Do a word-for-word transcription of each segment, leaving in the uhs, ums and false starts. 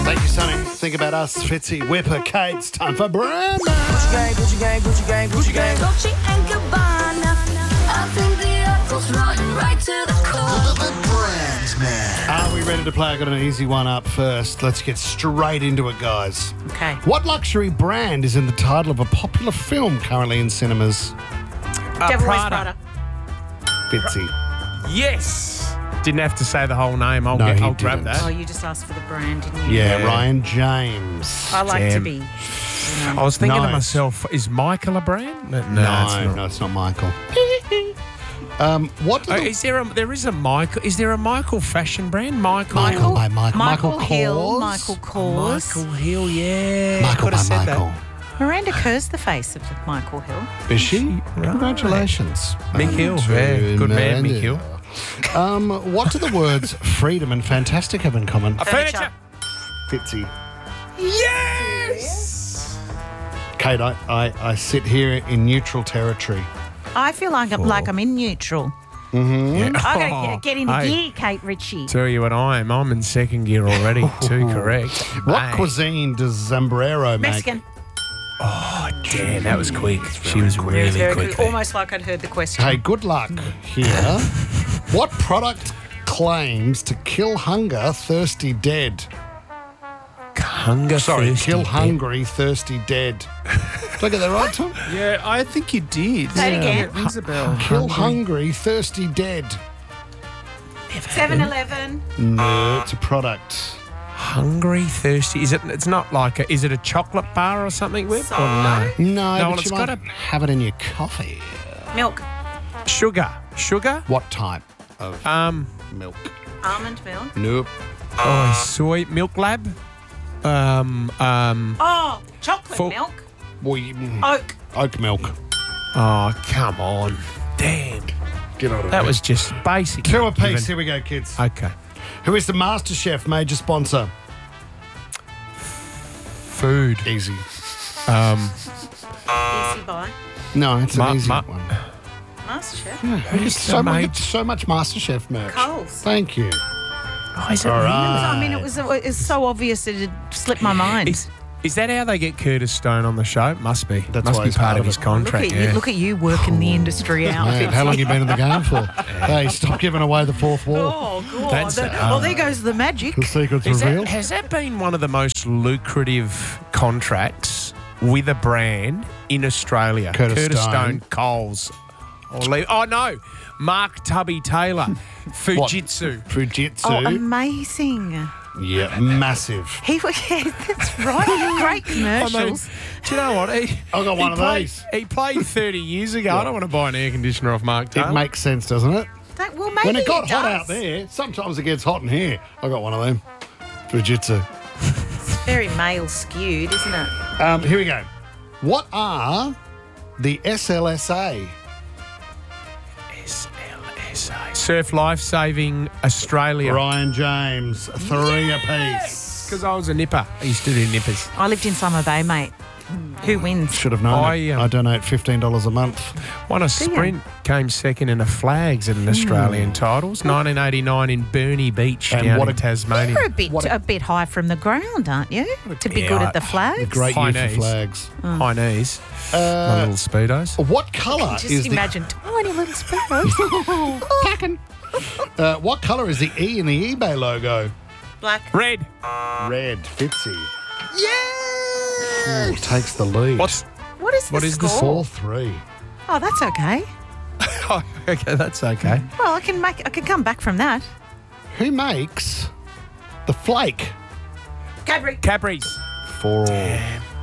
Thank you, Sonny. Think about us, Fitzy, Whipper, Kate. It's time for Brand. Gucci gang, Gucci gang, Gucci gang, Gucci gang. Dolce and Gabbana. I think the apple's rotten right to the core. The Brand Man. Are we ready to play? I got an easy one up first. Let's get straight into it, guys. Okay. What luxury brand is in the title of a popular film currently in cinemas? Uh, Devil Wears Prada. Prada. Fitzy. Yes. Didn't have to say the whole name. I'll, No, get, he I'll grab didn't. that. Oh, you just asked for the brand, didn't you? Yeah, Yeah. Ryan James. I like to Damn. be. You I know. was thinking No. to myself, is Michael a brand? No, no, No, it's not. no, it's not Michael. um, what? Do Oh, the- is there a there is a Michael? Is there a Michael fashion brand? Michael. Michael by Michael. Michael, Michael Hill, Kors? Michael Kors. Michael Hill, yeah. Michael Could by have said that. Michael. Miranda Kerr's the face of Michael Hill. Is she? Right. Congratulations. Mick Um, Hill, to yeah, good man, Miranda. Mick Hill. Um, what do the words freedom and fantastic have in common? A furniture. Fitzy. Yes. Kate, I, I, I sit here in neutral territory. I feel like I'm, Cool. like I'm in neutral. Yeah. I gotta Oh, get, get into hey, gear, Kate Ritchie. Tell you what I am. I'm in second gear already. Too correct. What Mate. cuisine does Zambrero make? Mexican. Oh, damn, that was quick. She was really Very quick. good. there. Almost like I'd heard the question. Hey, good luck here. What product claims to kill hunger, thirsty, dead? Hunger, Sorry, thirsty, kill dead. hungry, thirsty, dead. Did I get that right, Tom? Yeah, I think you did. Say it again. It rings a bell. Kill hungry, thirsty, dead. seven eleven. No, it's a product. Hungry, thirsty. Is it? It's not like a. Is it a chocolate bar or something? Whip? Or no? No, No, well, but it's you might gotta- have it in your coffee. Milk. Sugar. Sugar. What type of Um. milk? Almond milk. Nope. Oh, soy milk lab. Um. Um. Oh, chocolate Full- milk. We, Oak. oat milk. Oh, come on. Damn. Get on it. That was just basic. two apiece. Given- Here we go, kids. Okay. Who is the MasterChef major sponsor? Food. Easy. Um. Easy buy. No, it's an Ma- easy ma- one. MasterChef. It's so, the much, maj- so much MasterChef merch. Coles. Thank you. Oh, is it All really? right. I mean, it was, it was so obvious it had slipped my mind. Is, is that how they get Curtis Stone on the show? Must be. That's Must why be he's part part of of his it. Look contract. at yeah. you! Look at you working the industry out. Man, how long you been in the game for? Hey, stop giving away the fourth wall. Oh God! That's, The- uh, well, there goes the magic. The secret's Is revealed. that, has that been one of the most lucrative contracts with a brand in Australia? Curtis Stone. Coles. Or Le- oh, no. Mark Tubby Taylor. Fujitsu. Fujitsu. Oh, amazing! yeah, massive. He was. Yeah, that's right. Great I mean, commercials. do you know what? He, I got he one of played, these. He played thirty years ago. I don't want to buy an air conditioner off Mark Taylor. It makes sense, doesn't it? That, well, maybe When it got it hot does. out there, sometimes it gets hot in here. I got one of them. Fujitsu. It's very male skewed, isn't it? Um, here we go. What are the S L S A? S L S A. Surf Life Saving Australia. Ryan James, three apiece. Because I was a nipper. I used to do nippers. I lived in Summer Bay, mate. Who wins? Should have known. I, it. um, I donate fifteen dollars a month. Won a sprint, came second in a flags at an Australian titles. nineteen eighty-nine in Burnie Beach And down what in a- Tasmania. You're a bit What a- a bit high from the ground, aren't you? To be Yeah, good I- at the flags. Great High year for knees. flags. High knees, my Uh, little speedos. what colour Just is imagine tiny little sparrows. the uh, What colour is the E in the eBay logo? Black. Red. Red. Fitzy. Yeah. Takes the lead. What's? What is the What is the score? four three? Oh, that's okay. Oh, okay, that's okay. Well, I can make. I can come back from that. Who makes the flake? Cadbury. Cadbury's. Four all.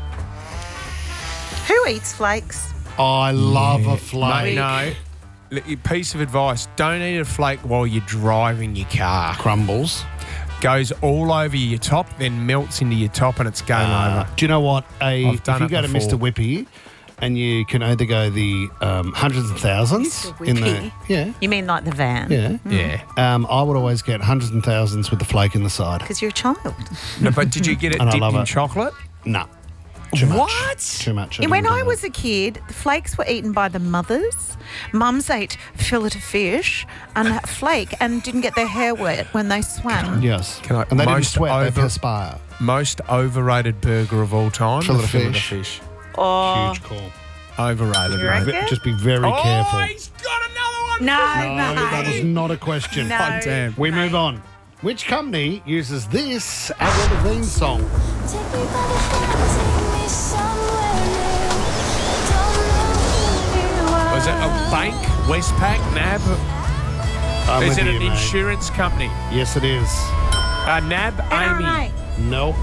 Who eats flakes? I love a flake. Mate, no. Look, your piece of advice: don't eat a flake while you're driving your car. Crumbles. Goes all over your top, then melts into your top, and it's game Uh, over. do you know what? A I've if done you it go to before. Mister Whippy, and you can either go the um, hundreds and thousands Mister in the Whippy? yeah You mean like the van? yeah Yeah. Um, I would always get hundreds and thousands with the flake in the side. Because you're a child. No, but did you get it And I dipped love in it. chocolate? Nah. Too much. What? Too much. And when didn't I do that. was a kid, the flakes were eaten by the mothers. Mums ate fillet of fish and flake and didn't get their hair wet when they swam. Yes. Can I- and they didn't most sweat, they over- perspire. Most overrated burger of all time. Fillet the of fillet of fish. fish. Oh, Huge call. Overrated, You mate. reckon? Just be very careful. Oh, he's got another one. no, No, mate. that was not a question. No. Oh, damn. We move on. Which company uses this as a theme song? Take me by the hand, take me somewhere new. Don't know who you are. Was it a bank? Westpac? NAB? I'm Is with it you, an mate. insurance company? Yes, it is. Uh, NAB? N R A. Amy. Nope.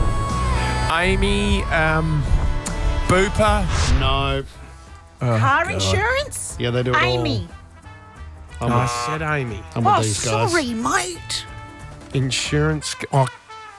Amy. Um, Booper. No. Car insurance? Yeah, they do it Amy. all. I'm I with, said Amy. I'm with Oh, these guys. sorry, mate. Insurance. c- Oh.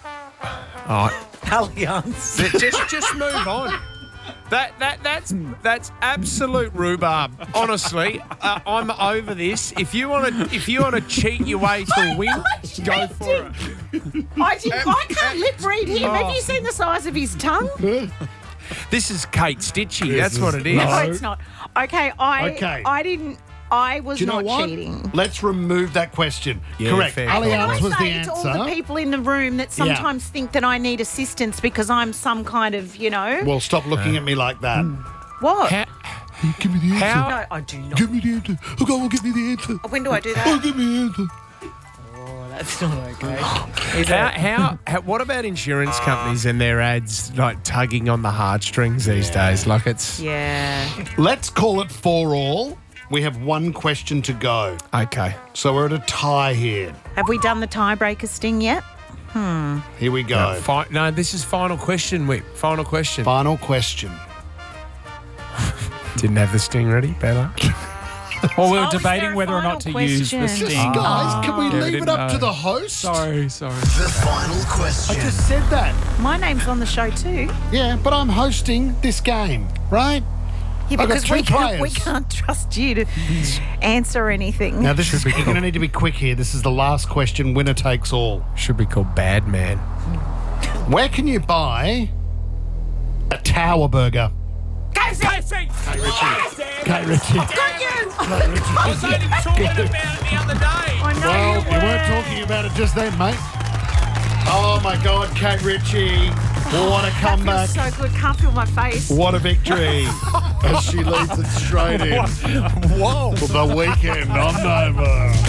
Oh. Allianz. just, just move on. That that that's that's absolute rhubarb. Honestly, uh, I'm over this. If you want to, if you want to cheat your way to a win, go for it. I, did, I can't lip read him. Oh. Have you seen the size of his tongue? This is Kate Stitchy. This That's what is- it is. No, No. it's not. Okay, I Okay. I didn't. I was Do you know not what? cheating. Let's remove that question. Yeah, Correct. fair Allianz Can I was the say to all the answer. people in the room that sometimes think that I need assistance because I'm some kind of, you know, Well, stop looking at me like that. what? How, Give me the answer. how, No, I do not. Give me the answer. Oh, go on, give me the answer. When do I do Oh, that? give me the answer. That's not okay. how, how, how, what about insurance companies and their ads like tugging on the heartstrings these days? Like it's Yeah. Let's call it four all. We have one question to go. okay. So we're at a tie here. Have we done the tiebreaker sting yet? Here we go. No, fi- no, this is final question. Wait, final question. Final question. Didn't have the sting ready. Better. Well, we were Oh, is there debating a whether or not to final use the question? sting. Guys, can we Yeah, we leave it didn't up to know. the host? Sorry, sorry. The final question. I just said that. My name's on the show too. Yeah, but I'm hosting this game, right? Yeah, got because two we can't, we players. can't trust you to answer anything. Now, this is you're going to need to be quick here. This is the last question. Winner takes all. Should be called Bad Man. Where can you buy a Tower Burger? Casey! Kate Ritchie. I was only talking about it the other day. I know Well, you you were. weren't talking about it just then, mate. Oh my God, Kate Ritchie. What a That comeback. feels so good. Can't feel my face. What a victory. As she leads it straight in. Whoa. The weekend on Nova.